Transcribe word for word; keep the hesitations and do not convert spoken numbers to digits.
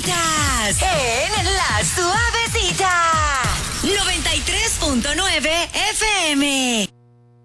Suavecitas. En La Suavecita. noventa y tres punto nueve F M.